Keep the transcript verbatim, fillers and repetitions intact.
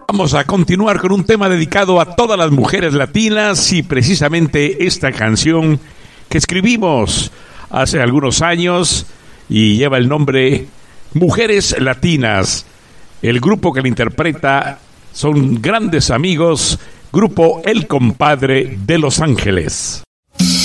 Vamos a continuar con un tema dedicado a todas las mujeres latinas y precisamente esta canción que escribimos hace algunos años y lleva el nombre Mujeres Latinas. El grupo que la interpreta son grandes amigos, grupo El Compadre de Los Ángeles.